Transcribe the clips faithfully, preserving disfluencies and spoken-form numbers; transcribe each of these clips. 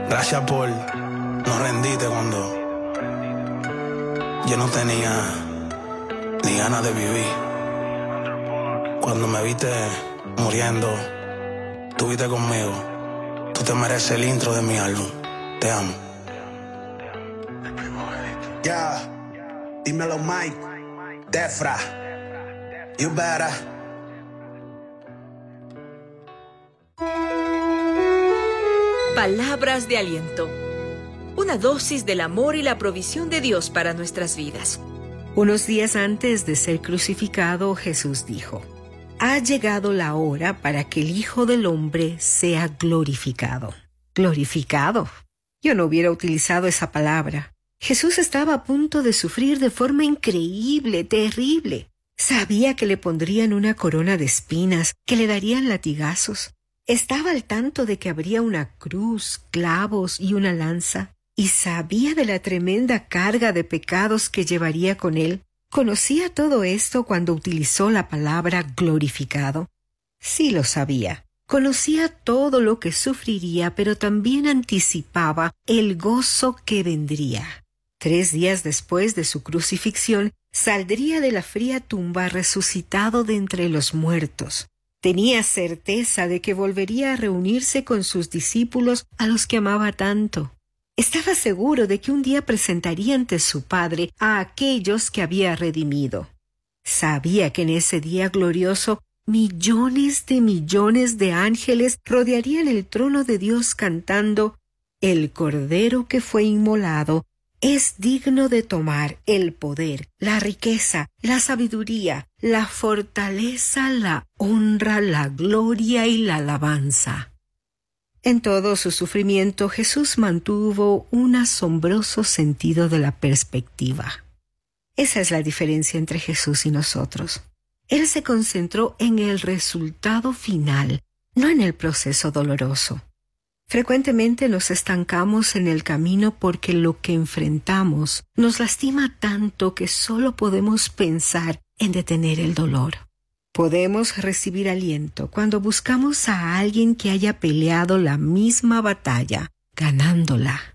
Gracias por no rendirte cuando yo no tenía ni ganas de vivir. Cuando me viste muriendo, estuviste conmigo. Tú te mereces el intro de mi álbum. Te amo. Ya, dímelo Mike, Defra, you better. Palabras de aliento. Una dosis del amor y la provisión de Dios para nuestras vidas. Unos días antes de ser crucificado, Jesús dijo: ha llegado la hora para que el Hijo del Hombre sea glorificado. ¿Glorificado? Yo no hubiera utilizado esa palabra. Jesús estaba a punto de sufrir de forma increíble, terrible. Sabía que le pondrían una corona de espinas, que le darían latigazos. Estaba al tanto de que habría una cruz, clavos y una lanza, y sabía de la tremenda carga de pecados que llevaría con él. ¿Conocía todo esto cuando utilizó la palabra glorificado? Sí lo sabía. Conocía todo lo que sufriría, pero también anticipaba el gozo que vendría. Tres días después de su crucifixión, saldría de la fría tumba resucitado de entre los muertos. Tenía certeza de que volvería a reunirse con sus discípulos a los que amaba tanto. Estaba seguro de que un día presentaría ante su Padre a aquellos que había redimido. Sabía que en ese día glorioso millones de millones de ángeles rodearían el trono de Dios cantando: el Cordero que fue inmolado es digno de tomar el poder, la riqueza, la sabiduría, la fortaleza, la honra, la gloria y la alabanza. En todo su sufrimiento, Jesús mantuvo un asombroso sentido de la perspectiva. Esa es la diferencia entre Jesús y nosotros. Él se concentró en el resultado final, no en el proceso doloroso. Frecuentemente nos estancamos en el camino porque lo que enfrentamos nos lastima tanto que solo podemos pensar en detener el dolor. Podemos recibir aliento cuando buscamos a alguien que haya peleado la misma batalla, ganándola.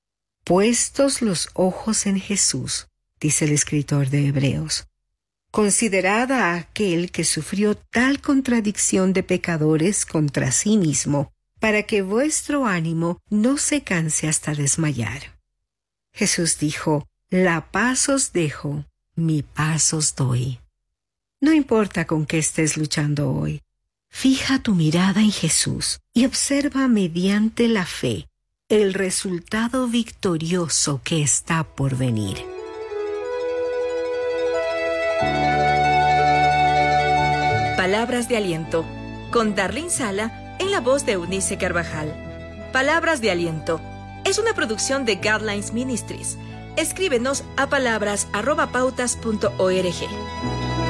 Puestos los ojos en Jesús, dice el escritor de Hebreos. Considerad a aquel que sufrió tal contradicción de pecadores contra sí mismo, para que vuestro ánimo no se canse hasta desmayar. Jesús dijo: la paz os dejo, mi paz os doy. No importa con qué estés luchando hoy, fija tu mirada en Jesús y observa mediante la fe el resultado victorioso que está por venir. Palabras de aliento, con Darlene Sala, en la voz de Eunice Carvajal. Palabras de aliento es una producción de Guidelines Ministries. Escríbenos a palabras arroba pautas punto org.